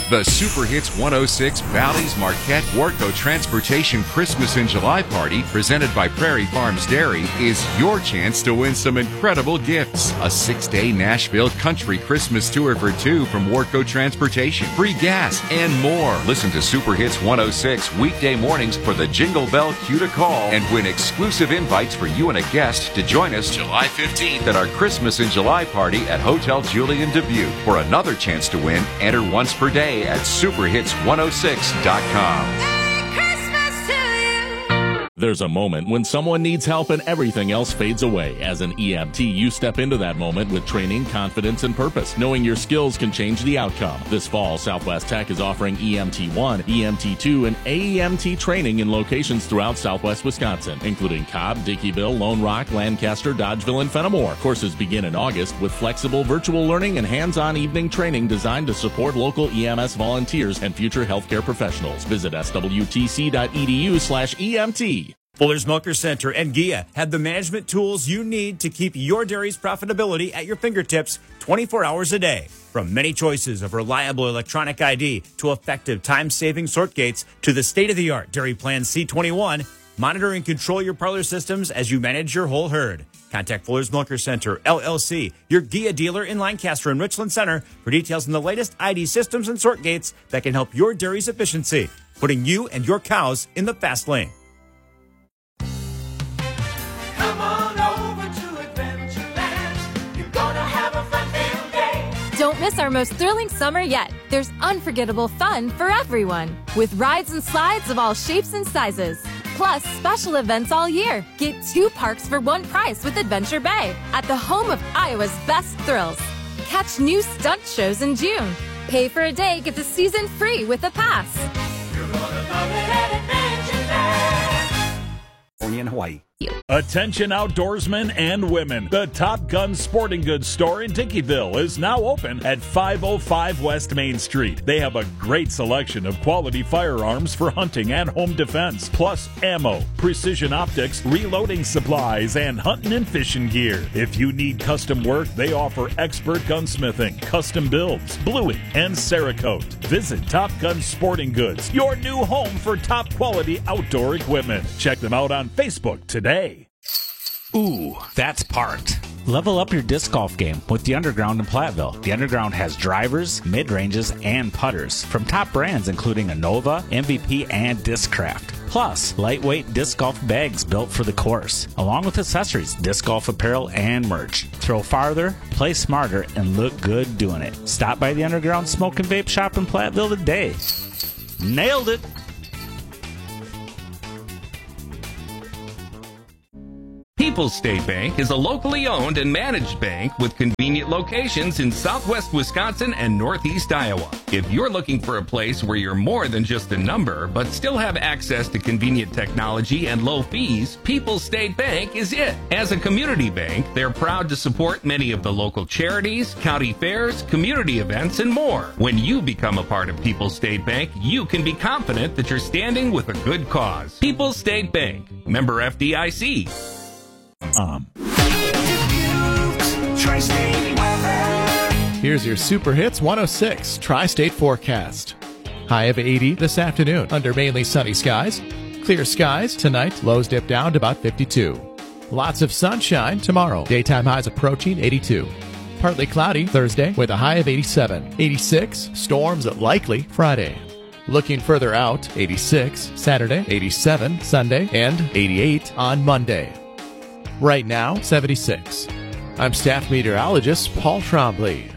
The Super Hits 106 Bally's Marquette Warco Transportation Christmas in July Party, presented by Prairie Farms Dairy, is your chance to win some incredible gifts. A 6-day Nashville country Christmas tour for two from Warco Transportation, free gas, and more. Listen to Super Hits 106 weekday mornings for the Jingle Bell cue to call and win exclusive invites for you and a guest to join us July 15th at our Christmas in July party at Hotel Julian Dubuque. For another chance to win, enter once per day at superhits106.com. There's a moment when someone needs help and everything else fades away. As an EMT, you step into that moment with training, confidence, and purpose, knowing your skills can change the outcome. This fall, Southwest Tech is offering EMT1, EMT2, and AEMT training in locations throughout Southwest Wisconsin, including Cobb, Dickeyville, Lone Rock, Lancaster, Dodgeville, and Fenimore. Courses begin in August with flexible virtual learning and hands-on evening training designed to support local EMS volunteers and future healthcare professionals. Visit swtc.edu/EMT. Fuller's Milker Center and GIA have the management tools you need to keep your dairy's profitability at your fingertips 24 hours a day. From many choices of reliable electronic ID to effective time-saving sort gates to the state-of-the-art Dairy Plan C21, monitor and control your parlor systems as you manage your whole herd. Contact Fuller's Milker Center, LLC, your GIA dealer in Lancaster and Richland Center for details on the latest ID systems and sort gates that can help your dairy's efficiency, putting you and your cows in the fast lane. Don't miss our most thrilling summer yet. There's unforgettable fun for everyone, with rides and slides of all shapes and sizes. Plus, special events all year. Get 2 parks for 1 price with Adventure Bay at the home of Iowa's best thrills. Catch new stunt shows in June. Pay for a day, get the season free with a pass. You're gonna love it at Adventure Bay. In Hawaii. Attention outdoorsmen and women. The Top Gun Sporting Goods store in Dickeyville is now open at 505 West Main Street. They have a great selection of quality firearms for hunting and home defense, plus ammo, precision optics, reloading supplies, and hunting and fishing gear. If you need custom work, they offer expert gunsmithing, custom builds, bluing, and Cerakote. Visit Top Gun Sporting Goods, your new home for top quality outdoor equipment. Check them out on Facebook today. Ooh, that's parked. Level up your disc golf game with the Underground in Platteville. The Underground has drivers, mid-ranges, and putters from top brands including Innova, MVP, and Discraft. Plus, lightweight disc golf bags built for the course, along with accessories, disc golf apparel, and merch. Throw farther, play smarter, and look good doing it. Stop by the Underground Smoke and Vape Shop in Platteville today. Nailed it! People's State Bank is a locally owned and managed bank with convenient locations in southwest Wisconsin and northeast Iowa. If you're looking for a place where you're more than just a number, but still have access to convenient technology and low fees, People's State Bank is it. As a community bank, they're proud to support many of the local charities, county fairs, community events, and more. When you become a part of People's State Bank, you can be confident that you're standing with a good cause. People's State Bank, member FDIC. Here's your Super Hits 106 Tri-State forecast. High of 80 this afternoon under mainly sunny skies. Clear skies tonight, lows dip down to about 52. Lots of sunshine tomorrow, daytime highs approaching 82. Partly cloudy Thursday with a high of 87. 86, storms likely Friday. Looking further out, 86 Saturday, 87 Sunday, and 88 on Monday. Right now, 76. I'm staff meteorologist Paul Trombley.